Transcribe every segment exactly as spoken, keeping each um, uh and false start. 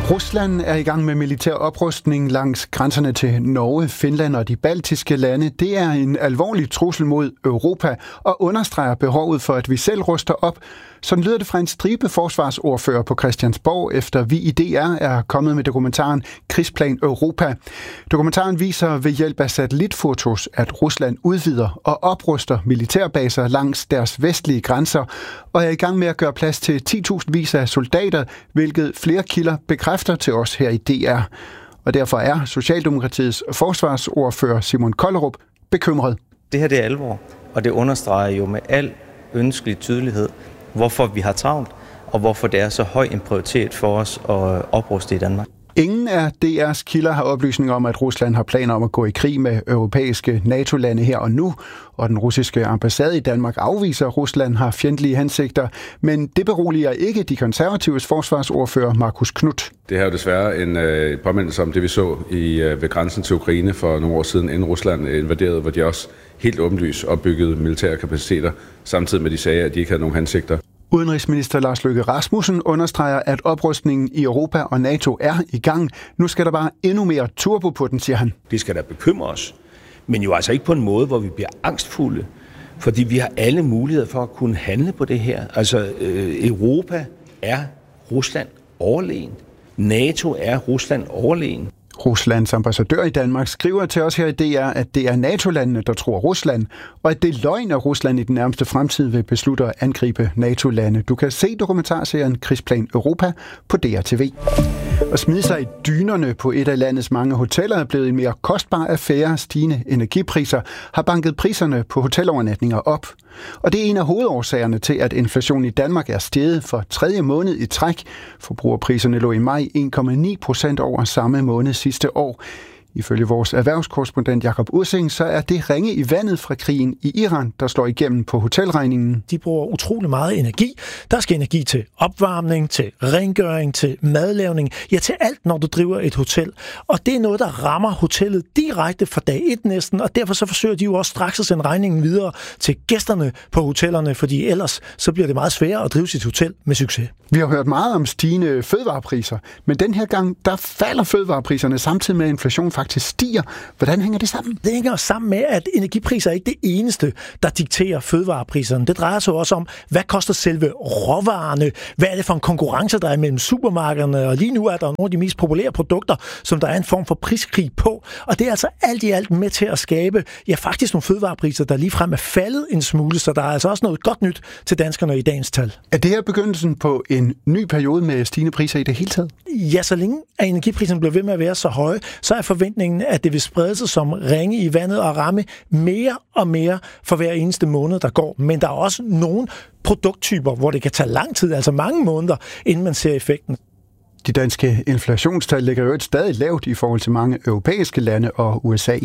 Rusland er i gang med militær oprustning langs grænserne til Norge, Finland og de baltiske lande. Det er en alvorlig trussel mod Europa og understreger behovet for, at vi selv ruster op. Sådan lyder det fra en stribe forsvarsordfører på Christiansborg, efter vi i D R er kommet med dokumentaren Krigsplan Europa. Dokumentaren viser ved hjælp af satellitfotos, at Rusland udvider og opruster militærbaser langs deres vestlige grænser og er i gang med at gøre plads til ti tusind vis af soldater, hvilket flere kilder bekræfter til os her i D R. Og derfor er Socialdemokratiets forsvarsordfører Simon Kollerup bekymret. Det her det er alvor, og det understreger jo med al ønskelig tydelighed, hvorfor vi har travlt, og hvorfor det er så høj en prioritet for os at opruste i Danmark. Ingen af D R's kilder har oplysninger om, at Rusland har planer om at gå i krig med europæiske NATO-lande her og nu, og den russiske ambassade i Danmark afviser, at Rusland har fjendtlige hensigter, men det beroliger ikke de konservatives forsvarsordfører Marcus Knuth. Det her er jo desværre en øh, påmindelse om det, vi så i, øh, ved grænsen til Ukraine for nogle år siden, inden Rusland invaderede, hvor de også helt åbenlyst opbyggede militære kapaciteter, samtidig med de sagde, at de ikke havde nogen hensigter. Udenrigsminister Lars Løkke Rasmussen understreger, at oprustningen i Europa og NATO er i gang. Nu skal der bare endnu mere turbo på den, siger han. Det skal da bekymre os, men jo altså ikke på en måde, hvor vi bliver angstfulde, fordi vi har alle muligheder for at kunne handle på det her. Altså, øh, Europa er Rusland overlegen. NATO er Rusland overlegen. Ruslands ambassadør i Danmark skriver til os her i D R, at det er NATO-landene, der tror Rusland, og at det er løgn, at Rusland i den nærmeste fremtid vil beslutte at angribe NATO-lande. Du kan se dokumentarserien Krigsplan Europa på D R T V. At smide sig i dynerne på et af landets mange hoteller er blevet en mere kostbar affære. Stigende energipriser har banket priserne på hotelovernatninger op. Og det er en af hovedårsagerne til, at inflationen i Danmark er steget for tredje måned i træk. Forbrugerpriserne lå i maj en komma ni procent over samme måned sidste år. Ifølge vores erhvervskorrespondent Jakob Ursing, så er det ringe i vandet fra krigen i Iran, der slår igennem på hotelregningen. De bruger utrolig meget energi. Der skal energi til opvarmning, til rengøring, til madlavning, ja til alt, når du driver et hotel. Og det er noget, der rammer hotellet direkte fra dag et næsten, og derfor så forsøger de jo også straks at sende regningen videre til gæsterne på hotellerne, fordi ellers så bliver det meget sværere at drive sit hotel med succes. Vi har hørt meget om stigende fødevarepriser, men den her gang, der falder fødevarepriserne samtidig med, at inflationen faktisk stiger. Hvordan hænger det sammen? Det hænger sammen med, at energipriser er ikke det eneste, der dikterer fødevarepriserne. Det drejer sig også om, hvad koster selve råvarerne? Hvad er det for en konkurrence, der er mellem supermarkederne? Og lige nu er der nogle af de mest populære produkter, som der er en form for priskrig på. Og det er altså alt i alt med til at skabe, ja faktisk nogle fødevarepriser, der ligefrem er faldet en smule, så der er altså også noget godt nyt til danskerne i dagens tal. Er det her begyndelsen på en ny periode med stigende priser i det hele taget? Ja, så længe at energipriserne bliver ved med at være så høje, så er forventningen, at det vil sprede sig som ringe i vandet og ramme mere og mere for hver eneste måned, der går. Men der er også nogle produkttyper, hvor det kan tage lang tid, altså mange måneder, inden man ser effekten. De danske inflationstal ligger jo et stadig lavt i forhold til mange europæiske lande og U S A.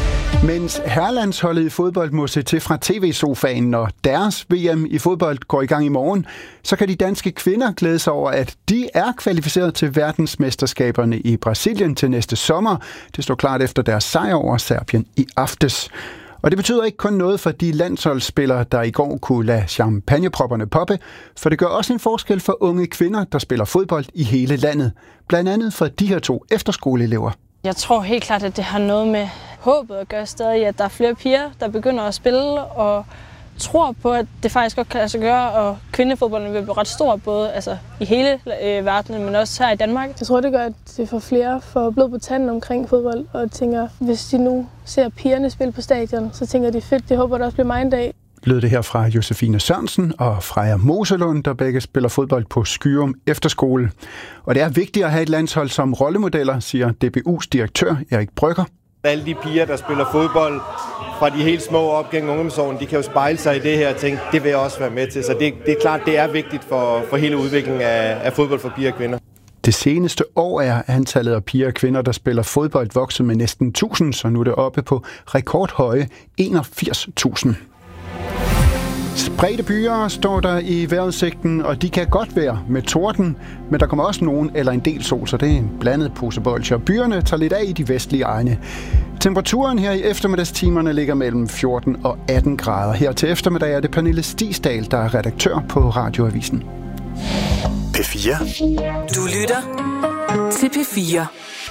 Mens herrelandsholdet i fodbold må se til fra tv-sofaen, når deres V M i fodbold går i gang i morgen, så kan de danske kvinder glæde sig over, at de er kvalificeret til verdensmesterskaberne i Brasilien til næste sommer. Det står klart efter deres sejr over Serbien i aftes. Og det betyder ikke kun noget for de landsholdsspillere, der i går kunne lade champagnepropperne poppe, for det gør også en forskel for unge kvinder, der spiller fodbold i hele landet. Blandt andet for de her to efterskoleelever. Jeg tror helt klart, at det har noget med håbet at gøre stadig, at der er flere piger, der begynder at spille og tror på, at det faktisk godt kan lade sig gøre, og kvindefodbolden vil blive ret stor, både altså, i hele øh, verdenen, men også her i Danmark. Jeg tror, det gør, at det får flere får blod på tanden omkring fodbold, og tænker, hvis de nu ser pigerne spille på stadion, så tænker de fedt, det håber, der også bliver mig en dag. Lød det her fra Josefine Sørensen og Freja Moselund, der begge spiller fodbold på Skyrum Efterskole. Og det er vigtigt at have et landshold som rollemodeller, siger D B U's direktør Erik Brygger. Alle de piger, der spiller fodbold fra de helt små op gennem ungdomsårene, de kan jo spejle sig i det her og tænke, det vil jeg også være med til. Så det, det er klart, det er vigtigt for, for hele udviklingen af, af fodbold for piger og kvinder. Det seneste år er antallet af piger og kvinder, der spiller fodbold, vokset med næsten tusind, så nu er det oppe på rekordhøje enogfirs tusind. Spredte byer står der i vejrudsigten, og de kan godt være med torden, men der kommer også nogen eller en del sol, så det er en blandet pose bolsjer. Byerne tager lidt af i de vestlige egne. Temperaturen her i eftermiddagstimerne ligger mellem fjorten og atten grader. Her til eftermiddag er det Pernille Stigsdal, der er redaktør på Radioavisen. P fire. Du lytter til P fire.